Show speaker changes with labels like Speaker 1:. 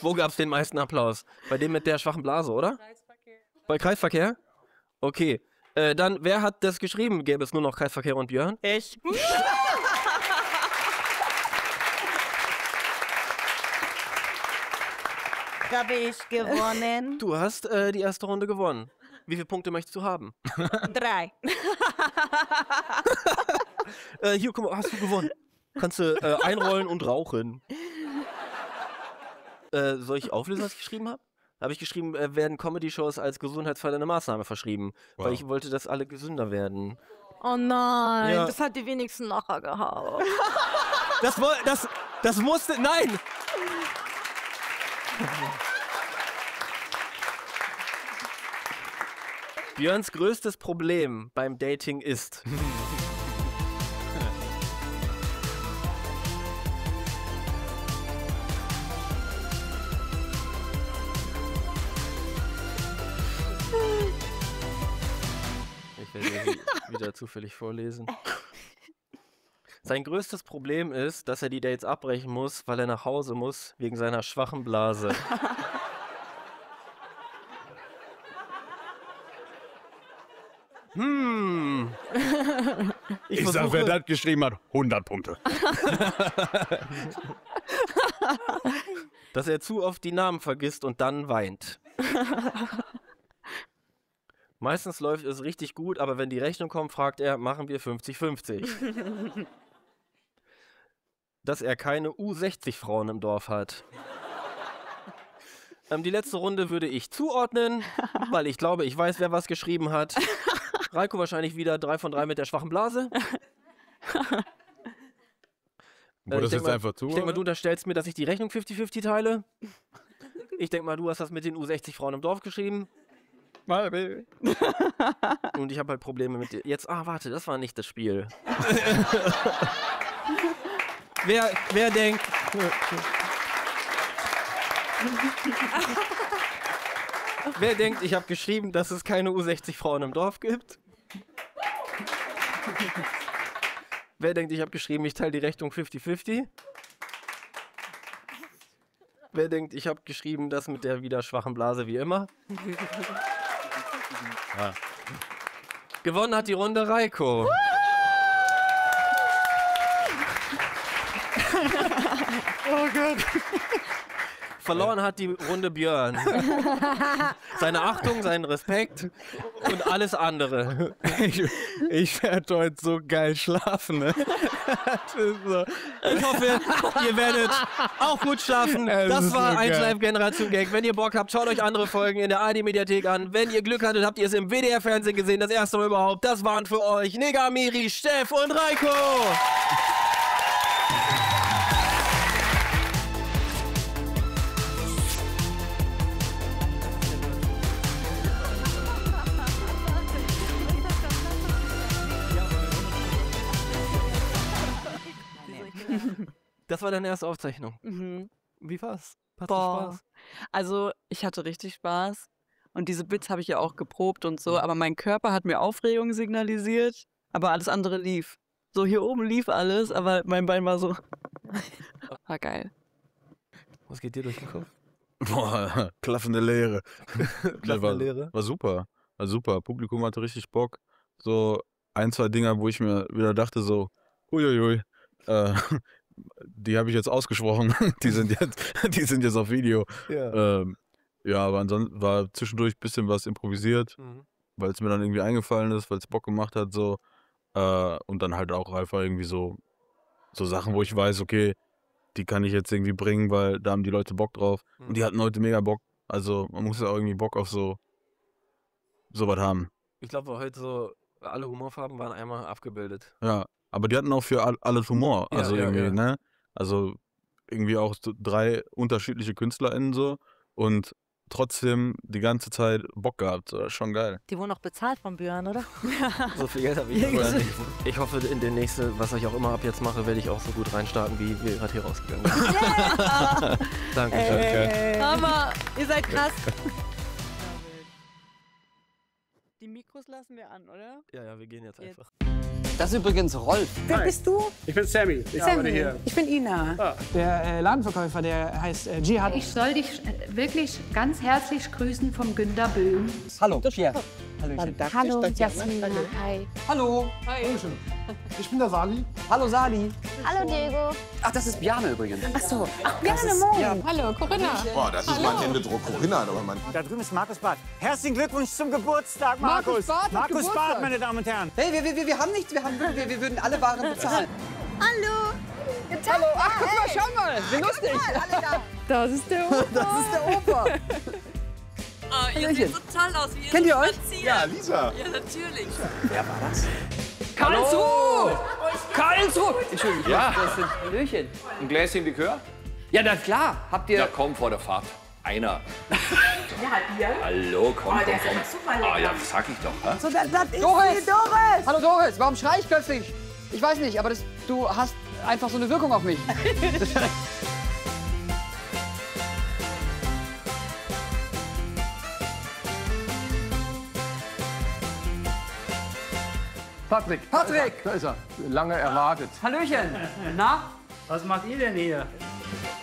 Speaker 1: Wo gab es den meisten Applaus? Bei dem mit der schwachen Blase, oder?
Speaker 2: Kreisverkehr.
Speaker 1: Bei Kreisverkehr? Okay. Dann, wer hat das geschrieben? Gäbe es nur noch Kreisverkehr und Björn?
Speaker 2: Ich. Habe ich gewonnen.
Speaker 1: Du hast die erste Runde gewonnen. Wie viele Punkte möchtest du haben?
Speaker 2: 3.
Speaker 1: Hier, guck mal, hast du gewonnen. Kannst du einrollen und rauchen. Soll ich auflösen, was ich geschrieben habe? Habe ich geschrieben, werden Comedy-Shows als gesundheitsfördernde Maßnahme verschrieben. Weil ich wollte, dass alle gesünder werden.
Speaker 2: Oh nein,
Speaker 1: Ja.
Speaker 2: das hat die wenigsten nachher gehauen.
Speaker 1: Das musste, nein! Björns größtes Problem beim Dating ist... Ich werde wieder zufällig vorlesen. Sein größtes Problem ist, dass er die Dates abbrechen muss, weil er nach Hause muss, wegen seiner schwachen Blase.
Speaker 3: Ich sag, wer das geschrieben hat, 100 Punkte.
Speaker 1: Dass er zu oft die Namen vergisst und dann weint. Meistens läuft es richtig gut, aber wenn die Rechnung kommt, fragt er, machen wir 50-50. Dass er keine U60-Frauen im Dorf hat. Die letzte Runde würde ich zuordnen, weil ich glaube, ich weiß, wer was geschrieben hat. Reiko wahrscheinlich wieder 3 von 3 mit der schwachen Blase.
Speaker 3: Wurde das jetzt einfach zu?
Speaker 1: Ich denke mal, du unterstellst mir, dass ich die Rechnung 50-50 teile. Ich denke mal, du hast das mit den U60-Frauen im Dorf geschrieben. Und ich habe halt Probleme mit dir. Jetzt, warte, das war nicht das Spiel. Wer denkt... Wer denkt, ich habe geschrieben, dass es keine U60-Frauen im Dorf gibt? Wer denkt, ich habe geschrieben, ich teile die Rechnung 50-50? Wer denkt, ich habe geschrieben, das mit der wieder schwachen Blase wie immer?
Speaker 3: Ja.
Speaker 1: Gewonnen hat die Runde Reiko.
Speaker 3: Oh Gott.
Speaker 1: Verloren hat die Runde Björn. Seine Achtung, seinen Respekt und alles andere.
Speaker 3: Ich werde heute so geil schlafen, ne? So.
Speaker 1: Ich hoffe, ihr werdet auch gut schlafen. Das war
Speaker 3: so
Speaker 1: 1
Speaker 3: geil.
Speaker 1: Live Generation Gag. Wenn ihr Bock habt, schaut euch andere Folgen in der ARD-Mediathek an. Wenn ihr Glück hattet, habt ihr es im WDR-Fernsehen gesehen. Das erste Mal überhaupt. Das waren für euch Nega, Miri, Steff und Reiko. Das war deine erste Aufzeichnung.
Speaker 2: Mhm.
Speaker 1: Wie war's? Hat's
Speaker 2: Boah.
Speaker 1: Spaß?
Speaker 2: Also, ich hatte richtig Spaß. Und diese Bits habe ich ja auch geprobt und so. Aber mein Körper hat mir Aufregung signalisiert. Aber alles andere lief. So, hier oben lief alles, aber mein Bein war so. War geil.
Speaker 1: Was geht dir durch den Kopf?
Speaker 3: Boah, klaffende Leere.
Speaker 1: Klaffende Leere?
Speaker 3: War super. War super. Publikum hatte richtig Bock. So 1, 2 Dinger, wo ich mir wieder dachte so, uiuiui, die habe ich jetzt ausgesprochen. die sind jetzt auf Video.
Speaker 1: Ja.
Speaker 3: Ja, aber ansonsten war zwischendurch ein bisschen was improvisiert, weil es mir dann irgendwie eingefallen ist, weil es Bock gemacht hat so. Und dann halt auch einfach irgendwie so Sachen, wo ich weiß, okay, die kann ich jetzt irgendwie bringen, weil da haben die Leute Bock drauf. Und die hatten heute mega Bock. Also man muss ja auch irgendwie Bock auf so was haben.
Speaker 1: Ich glaube, heute so alle Humorfarben waren einmal abgebildet.
Speaker 3: Ja, aber die hatten auch für alles Humor.
Speaker 1: Ja,
Speaker 3: Also
Speaker 1: ja,
Speaker 3: irgendwie,
Speaker 1: ja.
Speaker 3: ne? Also irgendwie auch so 3 unterschiedliche KünstlerInnen so und trotzdem die ganze Zeit Bock gehabt. So, das ist schon geil.
Speaker 4: Die wurden auch bezahlt von Björn, oder?
Speaker 1: So viel Geld habe ich vorher nicht. Ich hoffe, in den nächsten, was ich auch immer ab jetzt mache, werde ich auch so gut reinstarten, wie wir gerade hier rausgegangen sind. Danke.
Speaker 3: Geil.
Speaker 4: Hammer, ihr seid krass.
Speaker 2: Die Mikros lassen wir an, oder?
Speaker 1: Ja, wir gehen jetzt
Speaker 2: Jetzt.
Speaker 1: einfach.
Speaker 5: Das ist übrigens Rolf.
Speaker 6: Wer bist du?
Speaker 7: Ich bin Sammy. Ich arbeite hier.
Speaker 6: Ich bin Ina.
Speaker 8: Der Ladenverkäufer, der heißt Jihad.
Speaker 9: Ich soll dich wirklich ganz herzlich grüßen vom Günter Böhm.
Speaker 5: Hallo, hier. Hallöchen.
Speaker 9: Hallo, Jasmina. Hi.
Speaker 5: Hallo.
Speaker 7: Ich bin der Sali.
Speaker 5: Hallo, Sali.
Speaker 9: Hallo, Diego.
Speaker 5: Ach, das ist Bjarne übrigens.
Speaker 6: Ach so. Ach, Bjarne, moin.
Speaker 9: Hallo, Corinna.
Speaker 10: Boah, das ist mein Händedruck. Corinna, aber man.
Speaker 8: Da drüben ist Markus Barth. Herzlichen Glückwunsch zum Geburtstag, Markus. Markus Barth, meine Damen und Herren.
Speaker 5: Hey, wir haben nichts. Wir würden alle Waren bezahlen.
Speaker 9: Hallo.
Speaker 5: Hallo. Ach, guck mal, schau mal. Wie lustig.
Speaker 9: Das ist der Opa.
Speaker 5: Das ist der Opa.
Speaker 2: Oh, ihr seht so toll aus, wie ihr
Speaker 5: Kennt ihr euch?
Speaker 10: Ja, Lisa.
Speaker 2: Ja, natürlich.
Speaker 5: Wer war das?
Speaker 11: Karlsruhe! Karlsruhe! Entschuldigung,
Speaker 5: Ja.
Speaker 11: das sind
Speaker 5: Hallöchen.
Speaker 11: ein Gläschen Likör?
Speaker 5: Ja, na klar. Habt ihr...
Speaker 11: Ja, komm, vor der Fahrt. Einer. Ja, Hallo, komm, komm. Ah, ja, das sag ich doch. Hä?
Speaker 6: So, das ist
Speaker 5: Doris!
Speaker 6: die Doris.
Speaker 5: Hallo Doris, warum schrei ich plötzlich? Ich weiß nicht, aber du hast einfach so eine Wirkung auf mich.
Speaker 11: Patrick.
Speaker 5: Patrick!
Speaker 11: Da ist er. Lange erwartet.
Speaker 5: Hallöchen. Na?
Speaker 7: Was macht ihr denn hier?